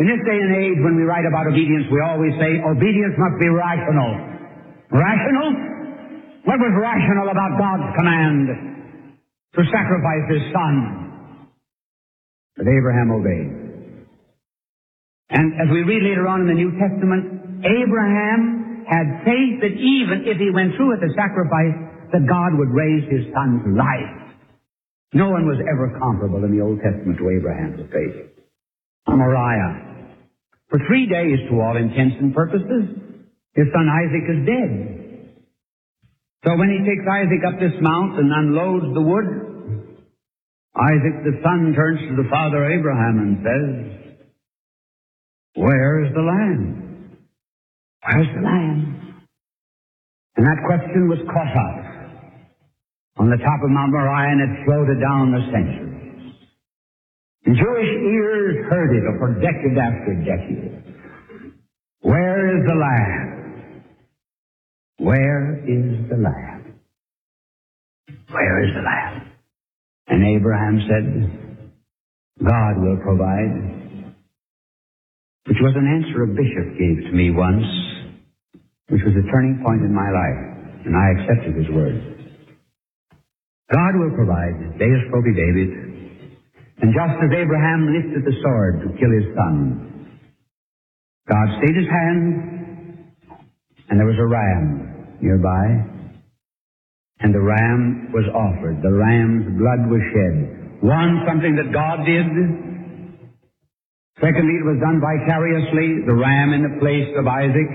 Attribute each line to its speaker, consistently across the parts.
Speaker 1: In this day and age, when we write about obedience, we always say obedience must be rational. Rational? What was rational about God's command to sacrifice his son? But Abraham obeyed. And as we read later on in the New Testament, Abraham had faith that even if he went through with the sacrifice, that God would raise his son to life. No one was ever comparable in the Old Testament to Abraham's faith. Moriah. For 3 days, to all intents and purposes, his son Isaac is dead. So when he takes Isaac up this mount and unloads the wood, Isaac the son turns to the father Abraham and says, "Where is the lamb? Where's the lamb?" And that question was caught up on the top of Mount Moriah, and it floated down the centuries. And Jewish ears heard it for decade after decade. Where is the lamb? Where is the lamb? Where is the lamb? And Abraham said, "God will provide," which was an answer a bishop gave to me once, which was a turning point in my life, and I accepted his word. God will provide. Deus probi David. And just as Abraham lifted the sword to kill his son, God stayed his hand, and there was a ram nearby, and the ram was offered. The ram's blood was shed. One, something that God did. Secondly, it was done vicariously, the ram in the place of Isaac.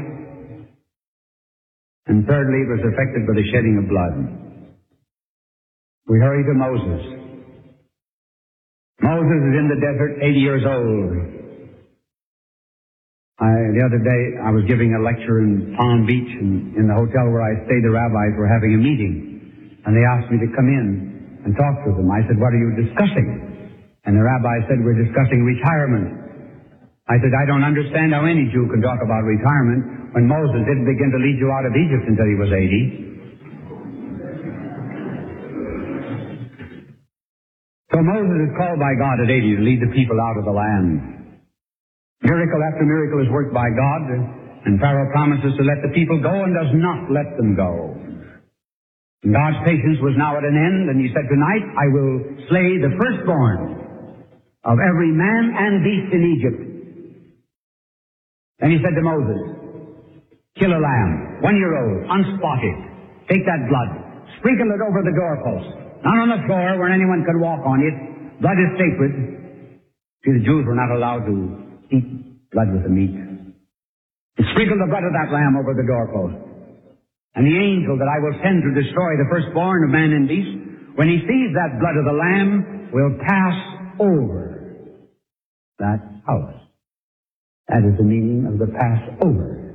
Speaker 1: And thirdly, it was effected by the shedding of blood. We hurry to Moses. Moses is in the desert, 80 years old. The other day, I was giving a lecture in Palm Beach, and in the hotel where I stayed, the rabbis were having a meeting, and they asked me to come in and talk to them. I said, "What are you discussing?" And the rabbi said, "We're discussing retirement." I said, "I don't understand how any Jew can talk about retirement when Moses didn't begin to lead you out of Egypt until he was 80. So Moses is called by God at 80 to lead the people out of the land. Miracle after miracle is worked by God, and Pharaoh promises to let the people go and does not let them go. And God's patience was now at an end, and he said, "Tonight I will slay the firstborn of every man and beast in Egypt." Then he said to Moses, "Kill a lamb, 1 year old, unspotted. Take that blood, sprinkle it over the doorpost, not on the floor where anyone could walk on it. Blood is sacred." See, the Jews were not allowed to eat blood with the meat. And sprinkle the blood of that lamb over the doorpost. And the angel that I will send to destroy the firstborn of man and beast, when he sees that blood of the lamb, will pass over that house. That is the meaning of the Passover.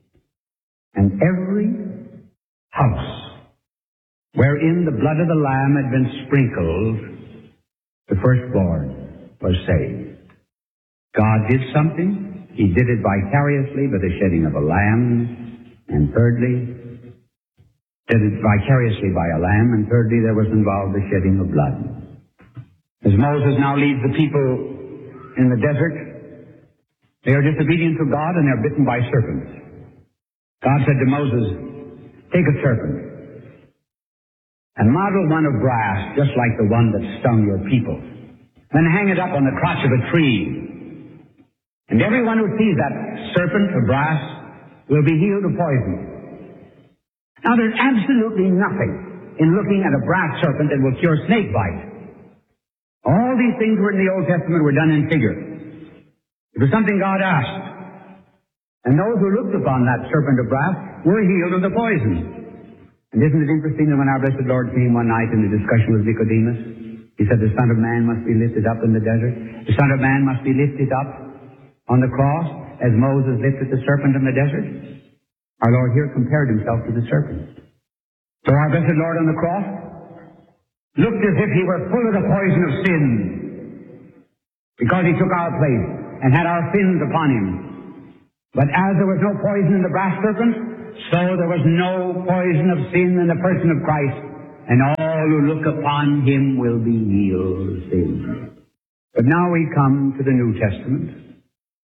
Speaker 1: And every house wherein the blood of the lamb had been sprinkled, the firstborn was saved. God did something. He did it vicariously by the shedding of a lamb. And thirdly, did it vicariously by a lamb. And thirdly, there was involved the shedding of blood. As Moses now leads the people in the desert, they are disobedient to God and they're bitten by serpents. God said to Moses, "Take a serpent and model one of brass, just like the one that stung your people. Then hang it up on the crotch of a tree. And everyone who sees that serpent of brass will be healed of poison." Now, there's absolutely nothing in looking at a brass serpent that will cure snake bite. All these things were in the Old Testament were done in figure. It was something God asked. And those who looked upon that serpent of brass were healed of the poison. And isn't it interesting that when our blessed Lord came one night in the discussion with Nicodemus, he said, "The Son of Man must be lifted up in the desert. The Son of Man must be lifted up on the cross as Moses lifted the serpent in the desert." Our Lord here compared himself to the serpent. So our blessed Lord on the cross looked as if he were full of the poison of sin, because he took our place and had our sins upon him. But as there was no poison in the brass serpent, so there was no poison of sin in the person of Christ, and all who look upon him will be healed of sin. But now we come to the New Testament.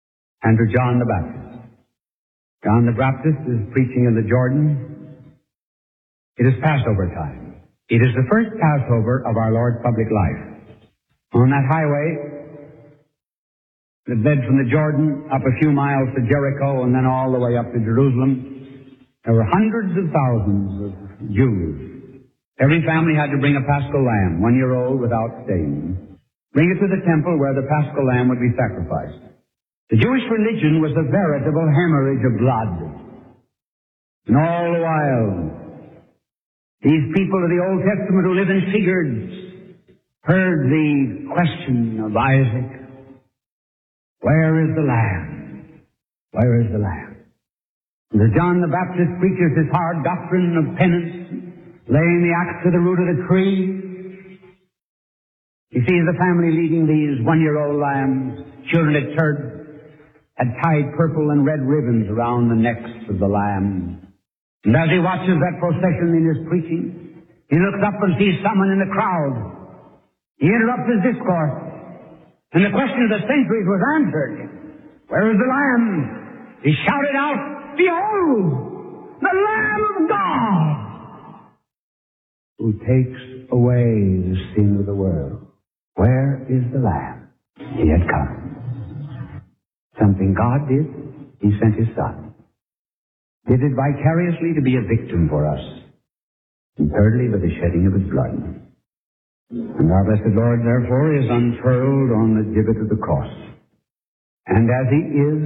Speaker 1: and to John the Baptist. John the Baptist is preaching in the Jordan. It is Passover time. It is the first Passover of our Lord's public life. On that highway that led from the Jordan up a few miles to Jericho and then all the way up to Jerusalem, there were hundreds of thousands of Jews. Every family had to bring a paschal lamb, 1 year old without stain. Bring it to the temple where the paschal lamb would be sacrificed. The Jewish religion was a veritable hemorrhage of blood. And all the while, these people of the Old Testament who live in figures heard the question of Isaac, where is the lamb? Where is the lamb? And as John the Baptist preaches his hard doctrine of penance, laying the axe to the root of the tree, he sees the family leading these 1 year old lambs, children at church, had tied purple and red ribbons around the necks of the lamb. And as he watches that procession in his preaching, he looks up and sees someone in the crowd. He interrupts his discourse, and the question of the centuries was answered. Where is the lamb? He shouted out, behold, the Lamb of God, who takes away the sin of the world. Where is the lamb? He had come. Something God did, he sent his Son. Did it vicariously to be a victim for us. And thirdly, by the shedding of his blood. And our blessed Lord, therefore, is unfurled on the gibbet of the cross. And as he is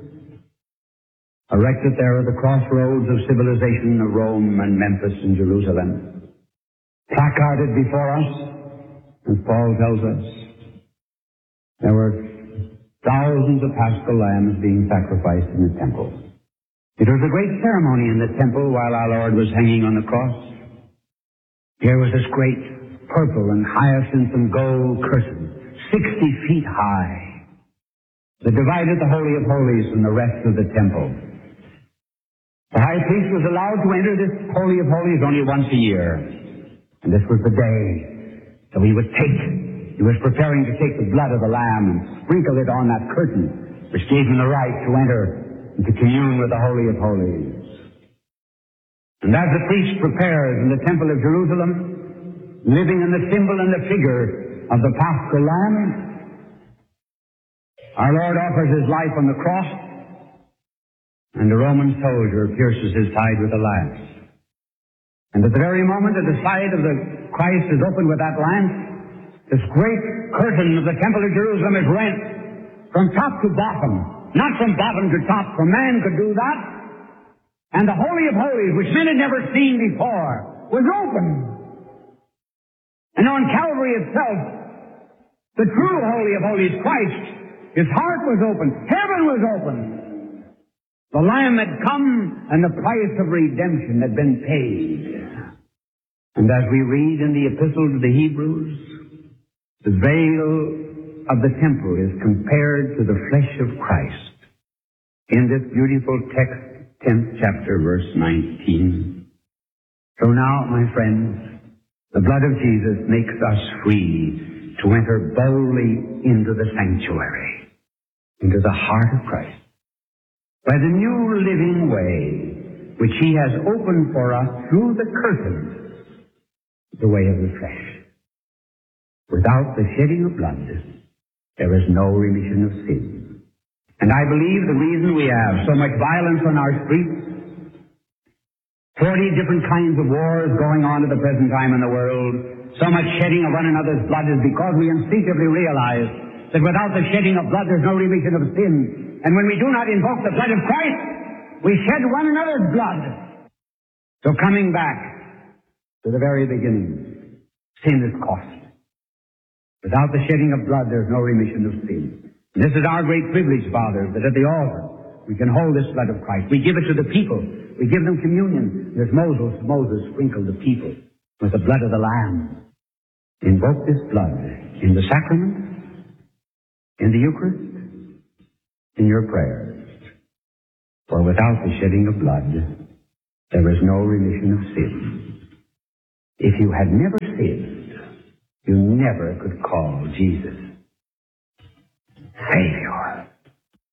Speaker 1: erected there at the crossroads of civilization of Rome and Memphis and Jerusalem, placarded before us, as Paul tells us, there were thousands of paschal lambs being sacrificed in the temple. It was a great ceremony in the temple while our Lord was hanging on the cross. Here was this great purple and hyacinth and gold curtain, 60 feet high, that divided the Holy of Holies from the rest of the temple. The high priest was allowed to enter this Holy of Holies only once a year. And this was the day that he was preparing to take the blood of the lamb and sprinkle it on that curtain, which gave him the right to enter and to commune with the Holy of Holies. And as the priest prepares in the temple of Jerusalem, living in the symbol and the figure of the paschal lamb, our Lord offers his life on the cross, and a Roman soldier pierces his side with a lance. And at the very moment that the side of the Christ is opened with that lance, this great curtain of the temple of Jerusalem is rent from top to bottom, not from bottom to top, for man could do that. And the Holy of Holies, which men had never seen before, was open. And on Calvary itself, the true Holy of Holies, Christ, his heart was open. Heaven was open. The Lamb had come, and the price of redemption had been paid. And as we read in the Epistle to the Hebrews, the veil of the temple is compared to the flesh of Christ. In this beautiful text, 10th chapter, verse 19. So now, my friends, the blood of Jesus makes us free to enter boldly into the sanctuary, into the heart of Christ, by the new living way which he has opened for us through the curtain, the way of the flesh. Without the shedding of blood, there is no remission of sin. And I believe the reason we have so much violence on our streets, 40 different kinds of wars going on at the present time in the world, so much shedding of one another's blood, is because we instinctively realize that without the shedding of blood, there's no remission of sin. And when we do not invoke the blood of Christ, we shed one another's blood. So coming back to the very beginning, sin is cost. Without the shedding of blood, there's no remission of sin. And this is our great privilege, Father, that at the altar we can hold this blood of Christ. We give it to the people. We give them communion. There's Moses sprinkled the people with the blood of the Lamb. Invoke this blood in the sacrament, in the Eucharist, in your prayers. For without the shedding of blood, there is no remission of sin. If you had never sinned, you never could call Jesus Savior.